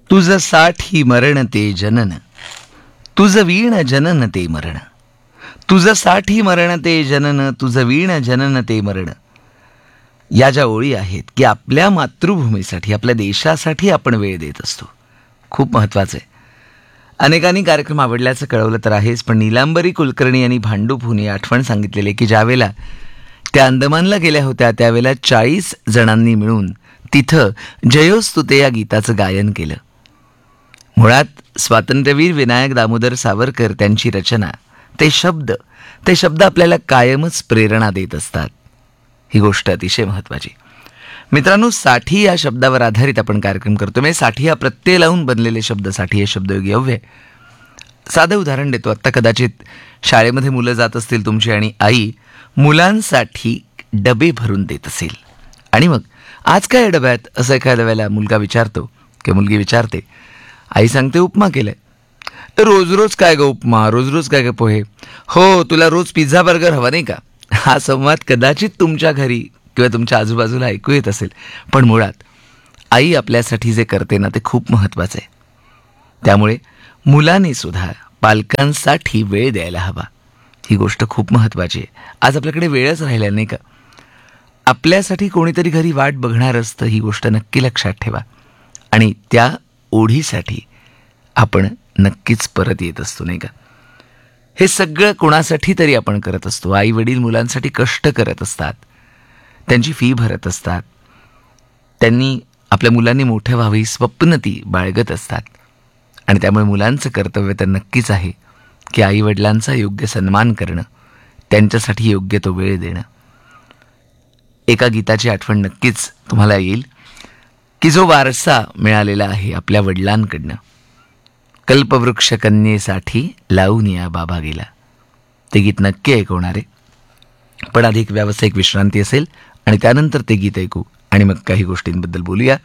तुझ साठी मरण ते जनन, तुझ वीण जनन ते मरण. तुझ साठी मरण ते जनन, तुझ वीण जनन ते मरण. या ज्या ओळी आहेत की आपल्या मातृभूमीसाठी, आपल्या देशासाठी आपण वेळ देत असतो, खूप महत्त्वाचं आहे. अनेकांनी कार्यक्रम आवडल्याचं कळवलं तर आहेच, पण नीलांबरी कुलकर्णी यांनी भांडूपहून ही आठवण सांगितलेली की ज्यावेळेला त्या अंदमानला गेल्या होत्या त्यावेळेला 40 जणांनी मिळून तिथं जयोस्तुते या गीताचं गायन केलं. मुळात स्वातंत्र्यवीर विनायक दामोदर सावरकर त्यांची रचना, ते शब्द आपल्याला कायमच प्रेरणा देत असतात. ही गोष्ट अतिशय महत्त्वाची. मित्रांनो, साठी या शब्दावर आधारित आपण कार्यक्रम करतो. म्हणजे साठी हा प्रत्यय लावून बनलेले शब्द, साठी हे शब्दयोगी अव्यय. साधं उदाहरण देतो. आत्ता कदाचित शाळेमध्ये मुलं जात असतील तुमची आणि आई मुलांसाठी डबे भरून देत असेल आणि मग आज काय डब्यात असं एखाद्या वेळेला मुलगा विचारतो किंवा मुलगी विचारते. आई सांगते उपमा केलाय. रोज रोज काय ग उपमा, रोज रोज काय ग पोहे, हो तुला रोज पिझ्झा बर्गर हवा नाही का. हा संवाद कदाचित तुमच्या घरी किंवा तुमच्या आजूबाजूला ऐकू येत असेल, पण मुळात आई आपल्यासाठी जे करते ना ते खूप महत्त्वाचं आहे. त्यामुळे मुलांनी सुद्धा पालकांसाठी वेळ द्यायला हवा. ही गोष्ट खूप महत्त्वाची आहे. आज आपल्याकडे वेळच राहिला नाही का. आपल्यासाठी कोणीतरी घरी वाट बघणार असतं, ही गोष्ट नक्की लक्षात ठेवा. आणि त्या ओढीसाठी आपण नक्कीच परत येत असतो नाही का. हे सगळं कोणासाठी तरी आपण करत असतो. आई वडील मुलांसाठी कष्ट करत असतात, त्यांची फी भरत असतात, त्यांनी आपल्या मुलांनी मोठे व्हावे स्वप्न ती बाळगत असतात. आणि त्यामुळे मुलांचं कर्तव्य तर नक्कीच आहे की आई वडिलांचा योग्य सन्मान करणं, त्यांच्यासाठी योग्य तो वेळ देणं. एका गीताची आठवण नक्कीच तुम्हाला येईल की जो वारसा मिळालेला आहे आपल्या वडिलांकडनं. कल्पवृक्ष कन्येसाठी लावून या बाबा गेला. ते गीत नक्की ऐकवणार आहे, पण आधी एक व्यावसायिक विश्रांती असेल आणि त्यानंतर ते गीत ऐकू आणि मग काही गोष्टींबद्दल बोलूया.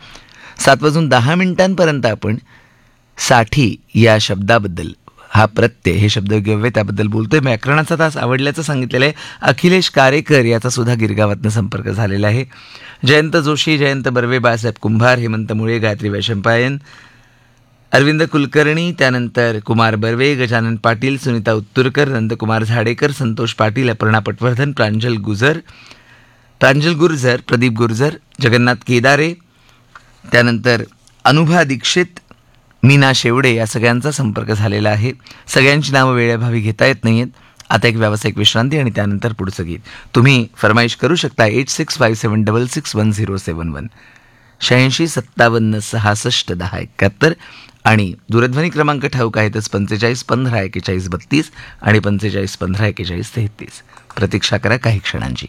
7:10 आपण साठी या शब्दाबद्दल, हा प्रत्यय, हे शब्दयोगी अव्यय, त्याबद्दल बोलतोय. व्याकरणाचा तास आवडल्याचं सांगितलेलं आहे. अखिलेश कारेकर याचा सुद्धा गिरगावातनं संपर्क झालेला आहे. जयंत जोशी, जयंत बर्वे, बाळासाहेब कुंभार, हेमंत मुळे, गायत्री वैशंपायन, अरविंद कुलकर्णी, त्यानंतर कुमार बर्वे, गजानन पाटील, सुनीता उत्तुरकर, नंदकुमार झाडेकर, संतोष पाटील, अपर्णा पटवर्धन, प्रांजल गुर्जर, प्रदीप गुर्जर, जगन्नाथ केदारे, त्यानंतर अनुभा दीक्षित, मीना शेवडे, या सगळ्यांचा संपर्क झालेला आहे. सगळ्यांची नावं वेळेअभावी घेता येत नाहीत. आता एक व्यावसायिक विश्रांती आणि त्यानंतर पुढचं गीत. तुम्ही फरमाईश करू शकता 8657661071, 8657661071 आणि दूरध्वनी क्रमांक ठाऊक आहेतच 45154142 आणि 45154133. प्रतीक्षा करा काही क्षणांची.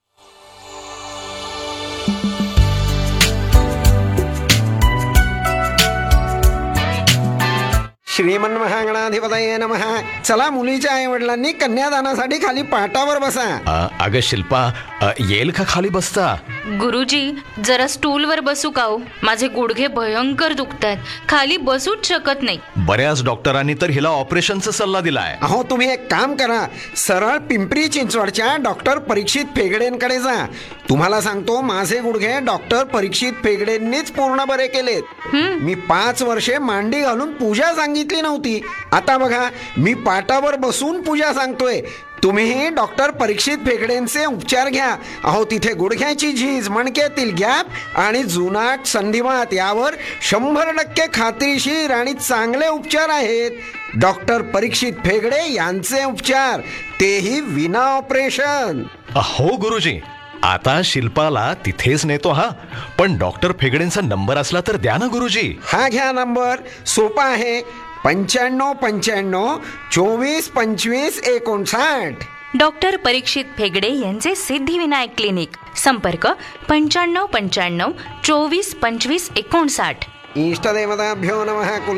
श्रीमन्महागणाधिपतये नमः. चला, मुलीच्या आई वडिलांनी कन्यादानासाठी खाली पाटावर बसा. अगं शिल्पा, येईल का खाली बसता? गुरुजी, जरा स्टूलवर बसू का हो? माझे गुडघे भयंकर दुखतात, खाली बसूच शकत नाही. बऱ्याच डॉक्टरांनी तर हिला ऑपरेशनचा सल्ला दिलाय. अहो, तुम्ही एक काम करा, सरळ पिंपरी चिंचवडच्या डॉक्टर परीक्षित फेगडेंकडे जा. तुम्हाला सांगतो, माझे गुडघे डॉक्टर परीक्षित फेगडेंनीच पूर्ण बरे केलेत. मी 5 वर्षे मांडी घालून पूजा सांगितली नव्हती. आता बघा, मी पाटावर बसून पूजा सांगतोय. तुम्हीही डॉक्टर परीक्षित फेगडेंचे उपचार घ्या. अहो, तिथे गुडघ्याची झीज, मणक्यातील गॅप आणि जुनाट संधिवात यावर 100% खात्रीशीर आणि चांगले उपचार आहेत. डॉक्टर परीक्षित फेगडे यांचे उपचार, तेही विना ऑपरेशन. हो गुरुजी, आता शिल्पाला तिथेच नेतो. हा, पण डॉक्टर फेगडेंचा नंबर असला तर द्या ना गुरुजी. हा घ्या नंबर, सोपा आहे. 9595 24 25 59. डॉक्टर परीक्षित फेगडे यांचे सिद्धिविनायक क्लिनिक. संपर्क 9595 24 25 59. इष्टदेवताभ्यो नमः.